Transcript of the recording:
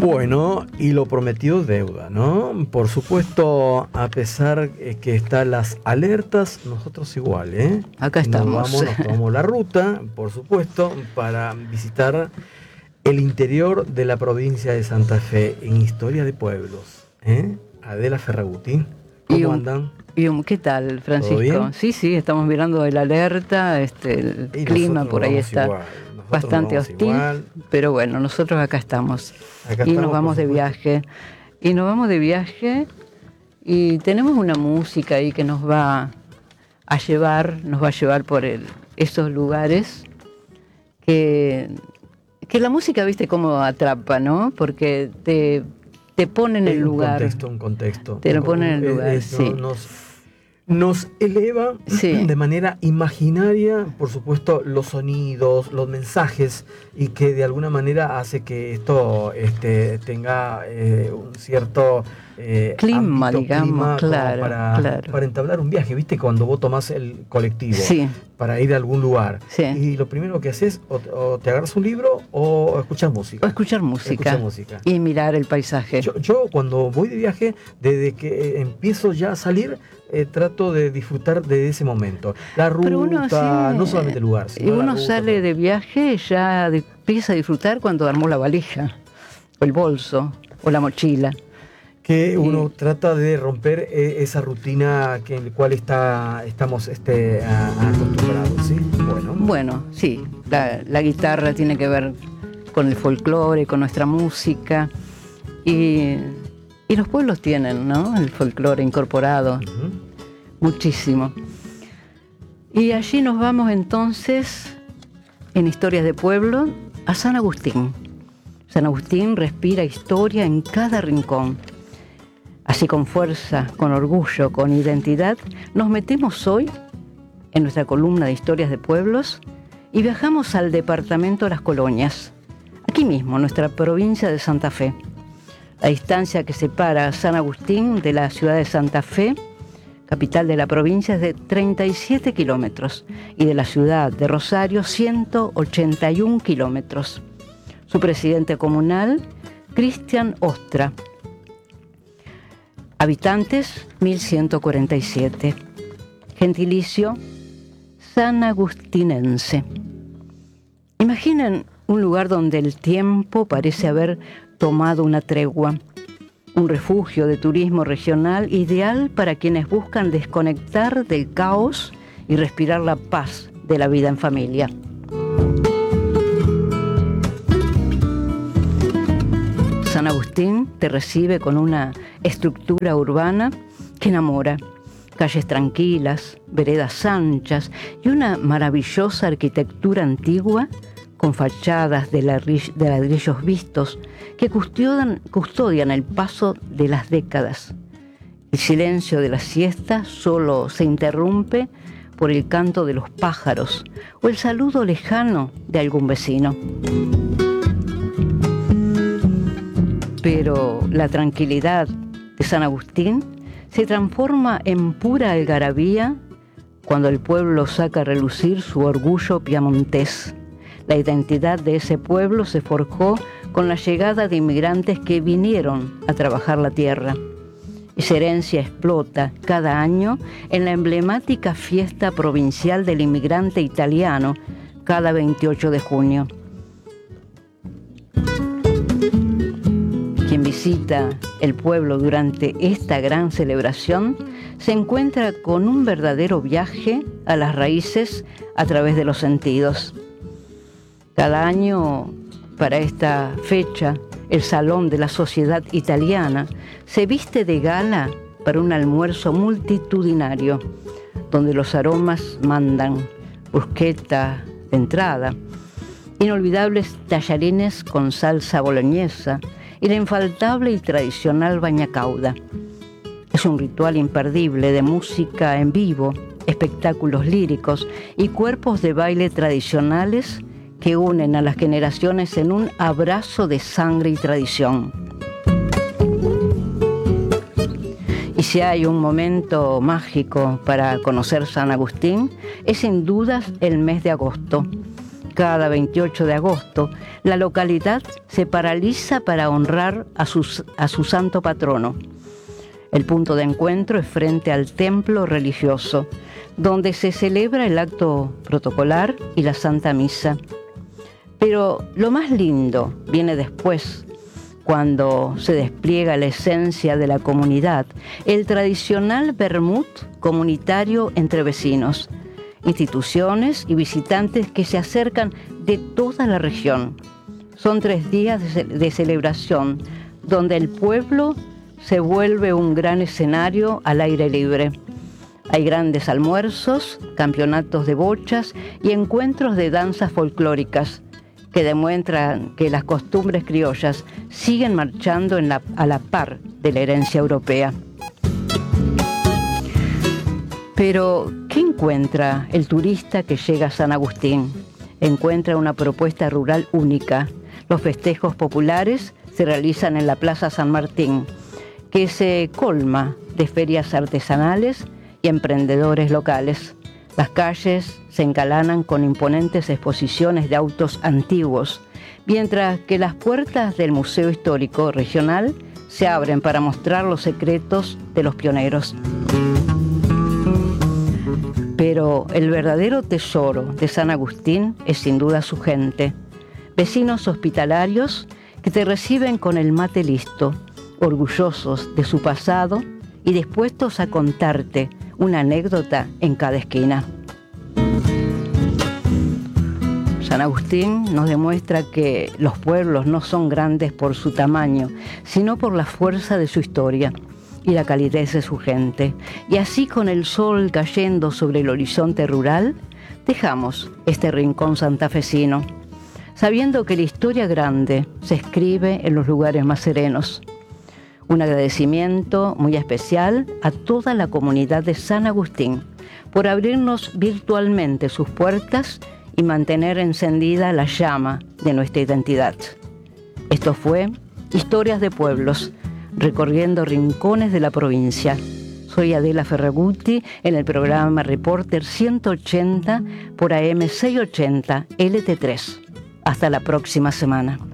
Bueno, y lo prometido es deuda, ¿no? Por supuesto, a pesar que están las alertas, nosotros igual, ¿eh? Acá estamos. Nos tomamos la ruta, por supuesto, para visitar el interior de la provincia de Santa Fe en Historia de Pueblos, ¿eh? Adela Ferraguti, ¿cómo andan? ¿Qué tal, Francisco? Sí, estamos mirando el alerta, el clima por ahí está bastante hostil, igual. Pero bueno, nosotros acá estamos nos vamos de viaje. Y nos vamos de viaje y tenemos una música ahí que nos va a llevar por esos lugares que la música, viste cómo atrapa, ¿no? Porque te pone en el lugar. Un contexto. Te lo pone en el lugar, sí. Nos eleva de manera imaginaria, por supuesto, los sonidos, los mensajes, y que de alguna manera hace que esto tenga un cierto clima, digamos, claro, para entablar un viaje. ¿Viste? Cuando vos tomás el colectivo para ir a algún lugar, y lo primero que haces o te agarras un libro o escuchar música. Escuchar música. Y mirar el paisaje. Yo cuando voy de viaje, desde que empiezo ya a salir, trato de disfrutar de ese momento. La ruta, no solamente el lugar. Y uno sale de viaje, ya empieza a disfrutar cuando armó la valija, o el bolso, o la mochila. Que uno trata de romper esa rutina en la cual estamos acostumbrados, ¿sí? Bueno, sí, la guitarra tiene que ver con el folclore, con nuestra música, y los pueblos tienen, ¿no?, el folclore incorporado, muchísimo. Y allí nos vamos entonces, en Historias de Pueblo, a San Agustín. San Agustín respira historia en cada rincón. Así, con fuerza, con orgullo, con identidad, nos metemos hoy en nuestra columna de Historias de Pueblos y viajamos al departamento de Las Colonias, aquí mismo, nuestra provincia de Santa Fe. La distancia que separa a San Agustín de la ciudad de Santa Fe, capital de la provincia, es de 37 kilómetros y de la ciudad de Rosario 181 kilómetros. Su presidente comunal, Cristian Ostra. Habitantes, 1147. Gentilicio, sanagustinense. Imaginen un lugar donde el tiempo parece haber tomado una tregua, un refugio de turismo regional ideal para quienes buscan desconectar del caos y respirar la paz de la vida en familia. San Agustín te recibe con una estructura urbana que enamora. Calles tranquilas, veredas anchas y una maravillosa arquitectura antigua con fachadas de ladrillos vistos que custodian el paso de las décadas. El silencio de la siesta solo se interrumpe por el canto de los pájaros o el saludo lejano de algún vecino. Pero la tranquilidad de San Agustín se transforma en pura algarabía cuando el pueblo saca a relucir su orgullo piamontés. La identidad de ese pueblo se forjó con la llegada de inmigrantes que vinieron a trabajar la tierra. Esa herencia explota cada año en la emblemática fiesta provincial del inmigrante italiano, cada 28 de junio. Quien visita el pueblo durante esta gran celebración se encuentra con un verdadero viaje a las raíces a través de los sentidos. Cada año, para esta fecha, el Salón de la Sociedad Italiana se viste de gala para un almuerzo multitudinario, donde los aromas mandan: bruschetta de entrada, inolvidables tallarines con salsa boloñesa y la infaltable y tradicional bañacauda. Es un ritual imperdible de música en vivo, espectáculos líricos y cuerpos de baile tradicionales que unen a las generaciones en un abrazo de sangre y tradición. Y si hay un momento mágico para conocer San Agustín, es sin dudas el mes de agosto, Cada 28 de agosto, la localidad se paraliza para honrar a su santo patrono. El punto de encuentro es frente al templo religioso, donde se celebra el acto protocolar y la Santa Misa. Pero lo más lindo viene después, cuando se despliega la esencia de la comunidad, el tradicional vermut comunitario entre vecinos, instituciones y visitantes que se acercan de toda la región. Son 3 días de celebración, donde el pueblo se vuelve un gran escenario al aire libre. Hay grandes almuerzos, campeonatos de bochas y encuentros de danzas folclóricas que demuestran que las costumbres criollas siguen marchando a la par de la herencia europea. Pero, ¿qué encuentra el turista que llega a San Agustín? Encuentra una propuesta rural única. Los festejos populares se realizan en la Plaza San Martín, que se colma de ferias artesanales y emprendedores locales. Las calles se encalanan con imponentes exposiciones de autos antiguos, mientras que las puertas del Museo Histórico Regional se abren para mostrar los secretos de los pioneros. Pero el verdadero tesoro de San Agustín es sin duda su gente. Vecinos hospitalarios que te reciben con el mate listo, orgullosos de su pasado y dispuestos a contarte una anécdota en cada esquina. San Agustín nos demuestra que los pueblos no son grandes por su tamaño, sino por la fuerza de su historia y la calidez de su gente. Y así, con el sol cayendo sobre el horizonte rural, dejamos este rincón santafesino, sabiendo que la historia grande se escribe en los lugares más serenos. Un agradecimiento muy especial a toda la comunidad de San Agustín por abrirnos virtualmente sus puertas y mantener encendida la llama de nuestra identidad. Esto fue Historias de Pueblos, recorriendo rincones de la provincia. Soy Adela Ferragutti en el programa Reporter 180 por AM 680 LT3. Hasta la próxima semana.